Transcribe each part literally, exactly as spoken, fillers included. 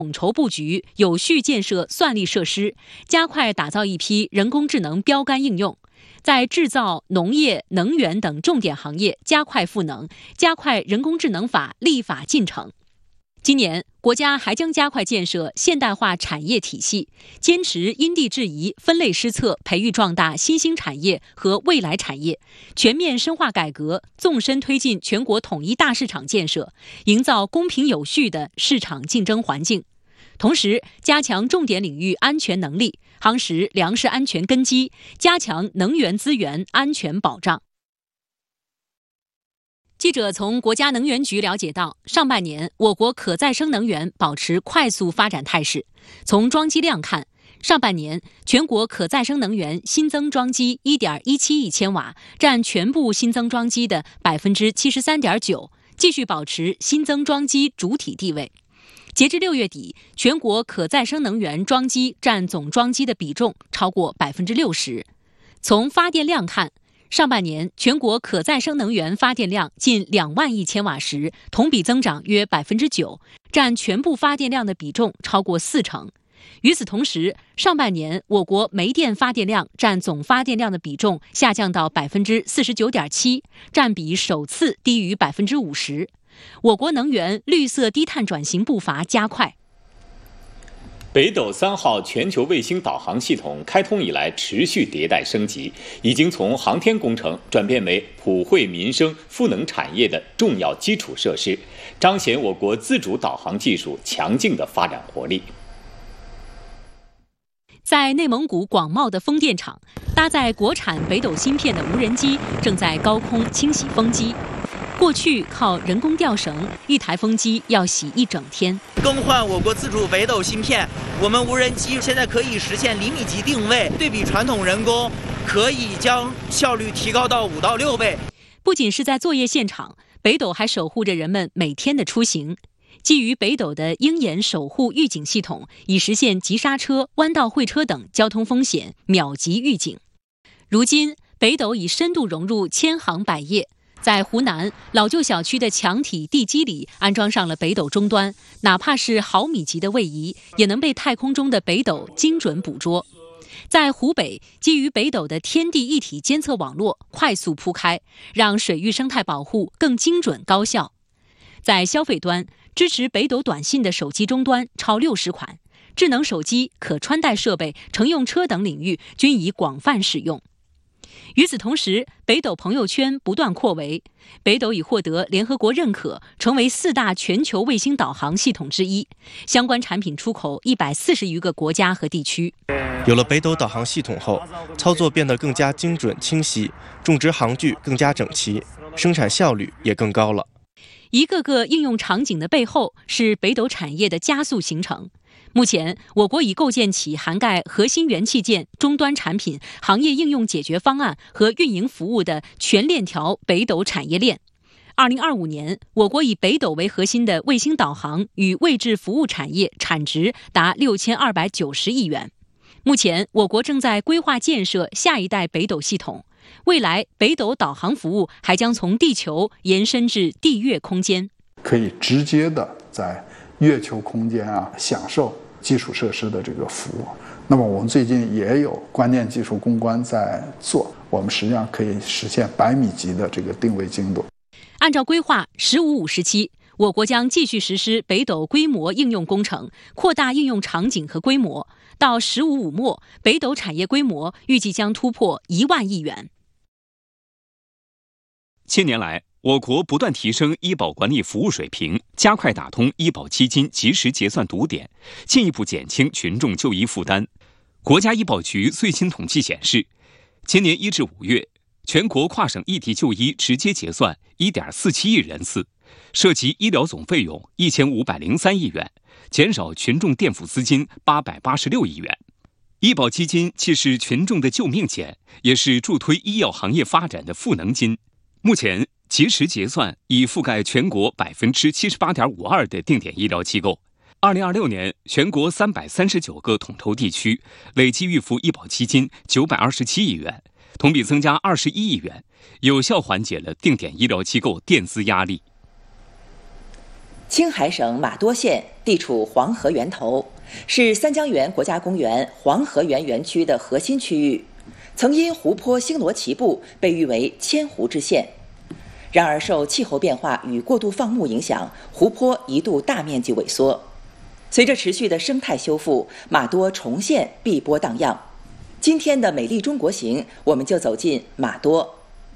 统筹布局，有序建设算力设施，加快打造一批人工智能标杆应用，在制造、农业、能源等重点行业加快赋能，加快人工智能法立法进程。今年，国家还将加快建设现代化产业体系，坚持因地制宜、分类施策，培育壮大新兴产业和未来产业，全面深化改革，纵深推进全国统一大市场建设，营造公平有序的市场竞争环境。同时，加强重点领域安全能力，夯实粮食安全根基，加强能源资源安全保障。记者从国家能源局了解到，上半年我国可再生能源保持快速发展态势。从装机量看，上半年全国可再生能源新增装机 一点一七亿千瓦，占全部新增装机的 百分之七十三点九， 继续保持新增装机主体地位。截至六月底，全国可再生能源装机占总装机的比重超过 百分之六十。从发电量看，上半年全国可再生能源发电量近两万亿千瓦时，同比增长约 百分之九， 占全部发电量的比重超过四成。与此同时，上半年我国煤电发电量占总发电量的比重下降到 百分之四十九点七， 占比首次低于 百分之五十。我国能源绿色低碳转型步伐加快。 北斗三号全球卫星导航系统开通以来持续迭代升级，已经从航天工程转变为普惠民生、赋能产业的重要基础设施，彰显我国自主导航技术强劲的发展活力。 在内蒙古广袤的风电场，搭载国产北斗芯片的无人机正在高空清洗风机。过去靠人工吊绳，一台风机要洗一整天。 更换我国自主北斗芯片，我们无人机现在可以实现厘米级定位，对比传统人工，可以将效率提高到五到六倍。 不仅是在作业现场，北斗还守护着人们每天的出行。基于北斗的鹰眼守护预警系统，以实现急刹车、弯道会车等交通风险秒级预警。如今，北斗已深度融入千行百业。在湖南老旧小区的墙体地基里安装上了北斗终端，哪怕是毫米级的位移，也能被太空中的北斗精准捕捉。在湖北，基于北斗的天地一体监测网络快速铺开，让水域生态保护更精准高效。在消费端，支持北斗短信的手机终端超六十款，智能手机、可穿戴设备、乘用车等领域均已广泛使用。与此同时，北斗朋友圈不断扩围，北斗已获得联合国认可，成为四大全球卫星导航系统之一，相关产品出口一百四十余个国家和地区。 有了北斗导航系统后，操作变得更加精准清晰，种植航距更加整齐，生产效率也更高了。 一个个应用场景的背后，是北斗产业的加速形成。目前，我国已构建起涵盖核心元器件、终端产品、行业应用解决方案和运营服务的全链条北斗产业链。二零二五年，我国以北斗为核心的卫星导航与位置服务产业产值达六千二百九十亿元。目前，我国正在规划建设下一代北斗系统，未来北斗导航服务还将从地球延伸至地月空间， 可以直接的在月球空间啊享受基础设施的这个服务。那么我们最近也有关键技术攻关在做，我们实际上可以实现百米级的这个定位精度。 按照规划，十五五时期，我国将继续实施北斗规模应用工程，扩大应用场景和规模。到十五五末，北斗产业规模预计将突破一万亿元。 近年来，我国不断提升医保管理服务水平，加快打通医保基金及时结算堵点，进一步减轻群众就医负担。国家医保局最新统计显示，今年一至五月，全国跨省异地就医直接结算 一点四七亿人次，涉及医疗总费用一千五百零三亿元，减少群众垫付资金八百八十六亿元。医保基金既是群众的救命钱，也是助推医药行业发展的赋能金。目前，及时结算已覆盖全国 百分之七十八点五二 的定点医疗机构。二零二六年，全国三百三十九个统筹地区累计预付医保基金九百二十七亿元，同比增加二十一亿元，有效缓解了定点医疗机构垫资压力。 青海省玛多县地处黄河源头，是三江源国家公园黄河源园区的核心区域，曾因湖泊星罗棋布被誉为千湖之县。然而，受气候变化与过度放牧影响，湖泊一度大面积萎缩。随着持续的生态修复，玛多重现碧波荡漾。今天的美丽中国行，我们就走进玛多。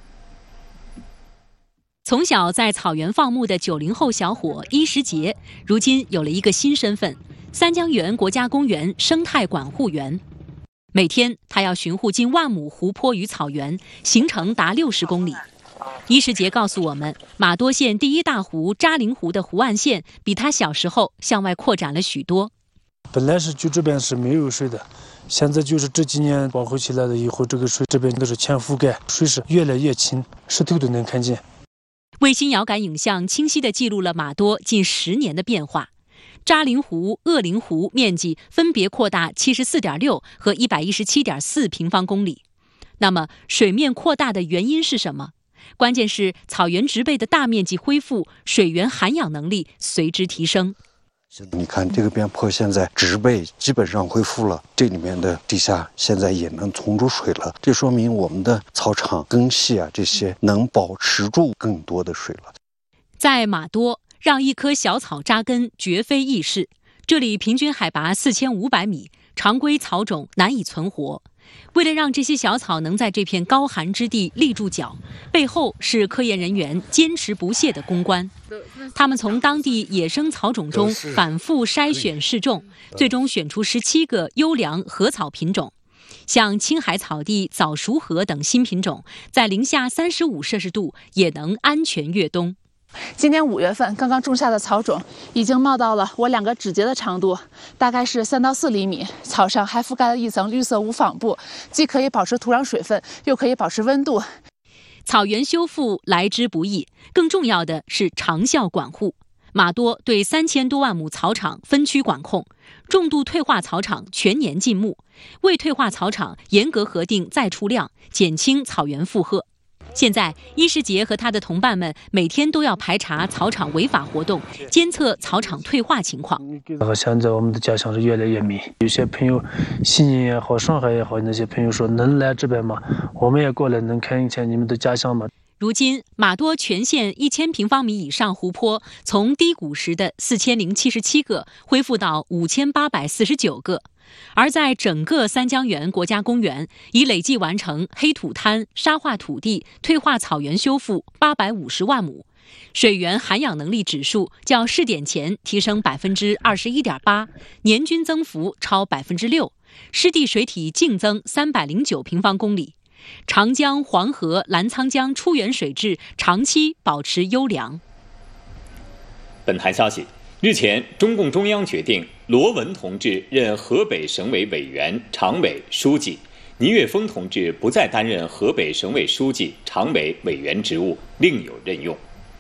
从小在草原放牧的九零后小伙伊时杰，如今有了一个新身份——三江源国家公园生态管护员。每天他要巡护近万亩湖泊与草原，行程达六十公里。伊时杰告诉我们，玛多县第一大湖扎林湖的湖岸线比他小时候向外扩展了许多。 本来是就这边是没有水的，现在就是这几年保护起来了以后，这个水这边都是全覆盖，水是越来越清，石头都能看见。 卫星遥感影像清晰地记录了玛多近十年的变化。扎林湖、鄂林湖面积分别扩大 七十四点六 和 一百一十七点四 平方公里。那么，水面扩大的原因是什么？关键是草原植被的大面积恢复，水源涵养能力随之提升。 你看这个边坡，现在植被基本上恢复了，这里面的地下现在也能存住水了，这说明我们的草场、根系啊这些能保持住更多的水了。 在玛多，让一棵小草扎根绝非易事。这里平均海拔四千五百米，常规草种难以存活。为了让这些小草能在这片高寒之地立住脚，背后是科研人员坚持不懈的攻关。他们从当地野生草种中反复筛选试种，最终选出十七个优良禾草品种。像青海草地早熟禾等新品种，在零下三十五摄氏度也能安全越冬。 今年五月份刚刚种下的草种已经冒到了我两个指节的长度，大概是三到四厘米。草上还覆盖了一层绿色无纺布，既可以保持土壤水分，又可以保持温度。 草原修复来之不易，更重要的是长效管护。玛多对三千多万亩草场分区管控，重度退化草场全年禁牧，未退化草场严格核定再出量，减轻草原负荷。现在，伊时杰和他的同伴们每天都要排查草场违法活动，监测草场退化情况。 现在我们的家乡是越来越密，有些朋友，西宁也好，上海也好，那些朋友说能来这边吗？我们也过来能看一看你们的家乡吗？ 如今，玛多全县一千平方米以上湖泊从低谷时的四千零七十七个恢复到五千八百四十九个。而在整个三江源国家公园，已累计完成黑土滩、沙化土地、退化草原修复八百五十万亩，水源涵养能力指数较试点前提升百分之二十一点八，年均增幅超百分之六，湿地水体净增三百零九平方公里，长江、黄河、澜沧江出源水质长期保持优良。 本台消息。日前，中共中央决定罗文同志任河北省委委员、常委、书记，倪岳峰同志不再担任河北省委书记、常委、委员职务，另有任用。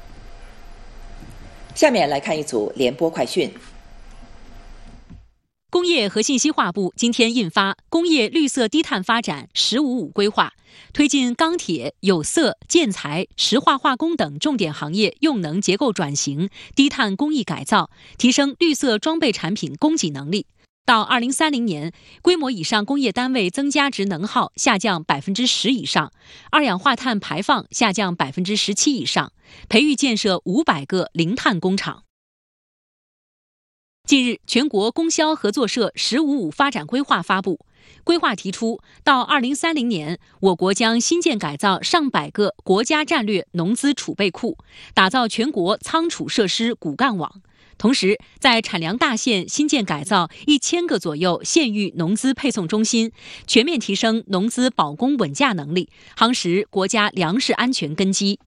下面来看一组联播快讯。 工业和信息化部今天印发《工业绿色低碳发展“十五五”规划》，推进钢铁、有色、建材、石化化工等重点行业用能结构转型、低碳工艺改造，提升绿色装备产品供给能力。到二零三零年，规模以上工业单位增加值能耗下降百分之十以上，二氧化碳排放下降百分之十七以上，培育建设五百个零碳工厂。近日，全国供销合作社“十五五”发展规划发布。规划提出，到二零三零年，我国将新建改造上百个国家战略农资储备库，打造全国仓储设施骨干网。同时，在产粮大县新建改造一千个左右县域农资配送中心，全面提升农资保供稳价能力，夯实国家粮食安全根基。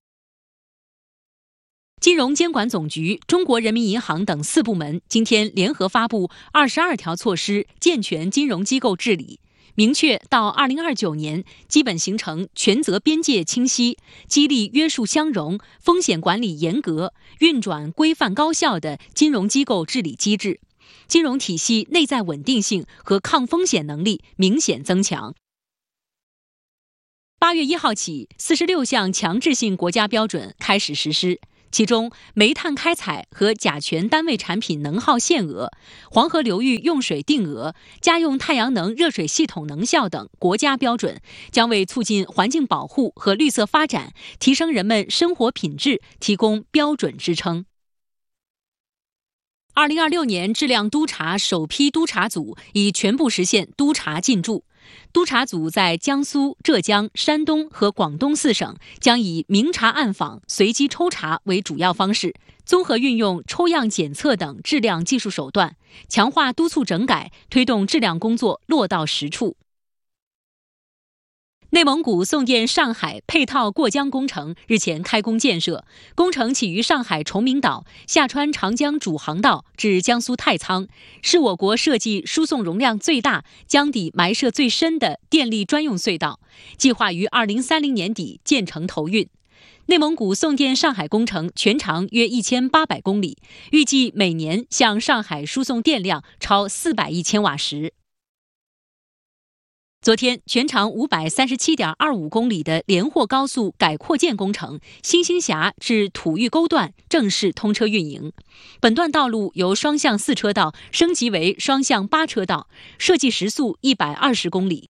金融监管总局、中国人民银行等四部门今天联合发布二十二条措施，健全金融机构治理，明确到二零二九年基本形成权责边界清晰、激励约束相容、风险管理严格、运转规范高效的金融机构治理机制，金融体系内在稳定性和抗风险能力明显增强。八月一号起，四十六项强制性国家标准开始实施。 其中煤炭开采和甲醛单位产品能耗限额、黄河流域用水定额、家用太阳能热水系统能效等国家标准，将为促进环境保护和绿色发展、提升人们生活品质提供标准支撑。二零二六年质量督查首批督查组已全部实现督查进驻。督查组在江苏、浙江、山东和广东四省将以明察暗访、随机抽查为主要方式，综合运用抽样检测等质量技术手段，强化督促整改，推动质量工作落到实处。内蒙古送电上海配套过江工程日前开工建设，工程起于上海崇明岛，下穿长江主航道至江苏太仓，是我国设计输送容量最大、江底埋设最深的电力专用隧道，计划于二零三零年底建成投运。内蒙古送电上海工程全长约一千八百公里，预计每年向上海输送电量超四百亿千瓦时。昨天，全长五百三十七点二五公里的连霍高速改扩建工程新兴峡至土峪沟段正式通车运营。本段道路由双向四车道升级为双向八车道，设计时速一百二十公里。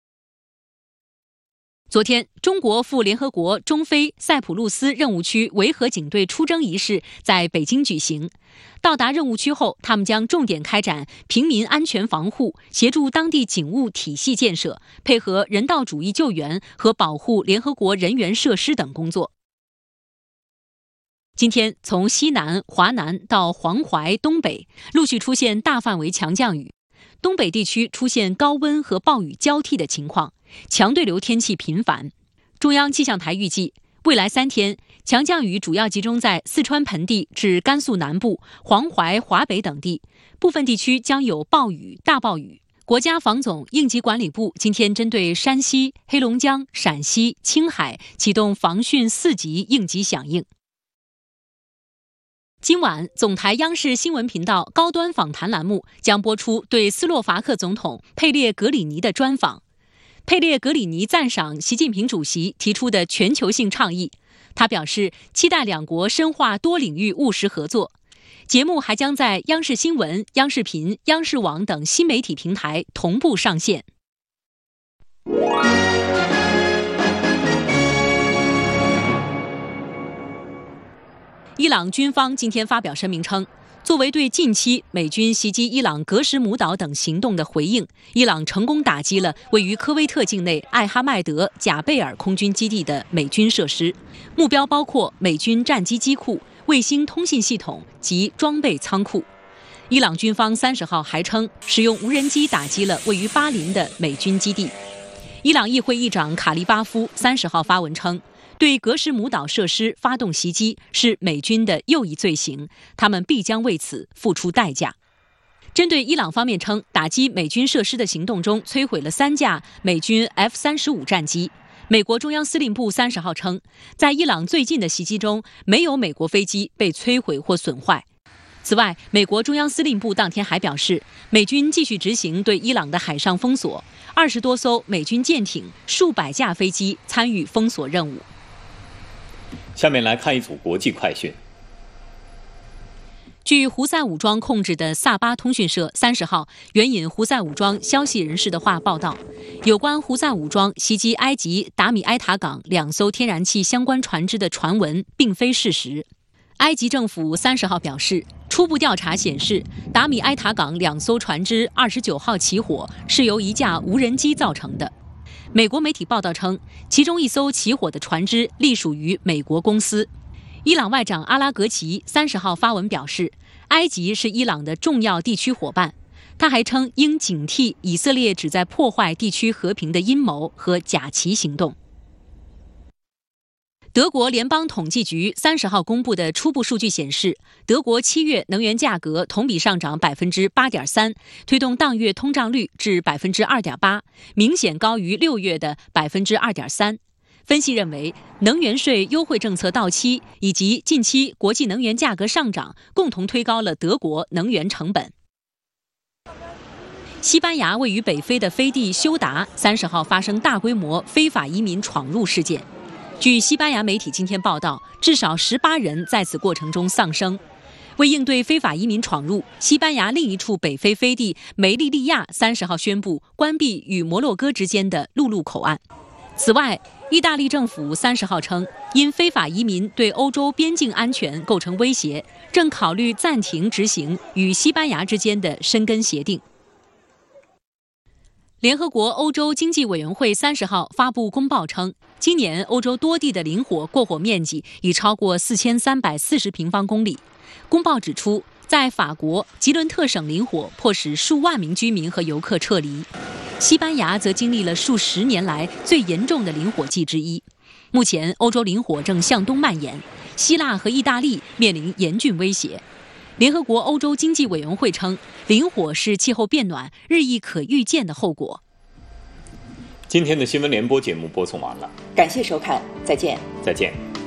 昨天，中国赴联合国中非塞浦路斯任务区维和警队出征仪式在北京举行。到达任务区后，他们将重点开展平民安全防护，协助当地警务体系建设，配合人道主义救援和保护联合国人员设施等工作。今天，从西南、华南到黄淮、东北，陆续出现大范围强降雨。东北地区出现高温和暴雨交替的情况，强对流天气频繁。中央气象台预计，未来三天，强降雨主要集中在四川盆地至甘肃南部、黄淮、华北等地，部分地区将有暴雨、大暴雨。国家防总应急管理部今天针对山西、黑龙江、陕西、青海启动防汛四级应急响应。今晚，总台央视新闻频道高端访谈栏目将播出对斯洛伐克总统佩列格里尼的专访。佩列格里尼赞赏习近平主席提出的全球性倡议，他表示期待两国深化多领域务实合作。节目还将在央视新闻、央视频、央视网等新媒体平台同步上线。伊朗军方今天发表声明称，作为对近期美军袭击伊朗格什姆岛等行动的回应，伊朗成功打击了位于科威特境内艾哈迈德贾贝尔空军基地的美军设施，目标包括美军战机机库、卫星通信系统及装备仓库。伊朗军方三十号还称，使用无人机打击了位于巴林的美军基地。伊朗议会议长卡利巴夫三十号发文称，对格什姆岛设施发动袭击是美军的又一罪行，他们必将为此付出代价。针对伊朗方面称，打击美军设施的行动中摧毁了三架美军 F 三十五 战机。美国中央司令部三十号称，在伊朗最近的袭击中，没有美国飞机被摧毁或损坏。此外，美国中央司令部当天还表示，美军继续执行对伊朗的海上封锁，二十多艘美军舰艇、数百架飞机参与封锁任务。 下面来看一组国际快讯。 据胡塞武装控制的萨巴通讯社三十号援引胡塞武装消息人士的话报道，有关胡塞武装袭击埃及达米埃塔港两艘天然气相关船只的传闻并非事实。埃及政府三十号表示，初步调查显示，达米埃塔港两艘船只二十九号起火是由一架无人机造成的。美国媒体报道称，其中一艘起火的船只隶属于美国公司。伊朗外长阿拉格齐三十号发文表示，埃及是伊朗的重要地区伙伴。他还称，应警惕以色列旨在破坏地区和平的阴谋和假旗行动。德国联邦统计局三十号公布的初步数据显示，德国七月能源价格同比上涨百分之八点三，推动当月通胀率至百分之二点八，明显高于六月的百分之二点三。分析认为，能源税优惠政策到期以及近期国际能源价格上涨，共同推高了德国能源成本。西班牙位于北非的飞地休达三十号发生大规模非法移民闯入事件。 据西班牙媒体今天报道，至少十八人在此过程中丧生。为应对非法移民闯入，西班牙另一处北非飞地梅利利亚三十号宣布关闭与摩洛哥之间的陆路口岸。此外，意大利政府三十号称，因非法移民对欧洲边境安全构成威胁，正考虑暂停执行与西班牙之间的申根协定。联合国欧洲经济委员会三十号发布公报称，今年欧洲多地的林火过火面积已超过四千三百四十平方公里。公报指出，在法国吉伦特省林火迫使数万名居民和游客撤离，西班牙则经历了数十年来最严重的林火季之一。目前，欧洲林火正向东蔓延，希腊和意大利面临严峻威胁。联合国欧洲经济委员会称，林火是气候变暖日益可预见的后果。 今天的新闻联播节目播送完了， 感谢收看，再见。 再见。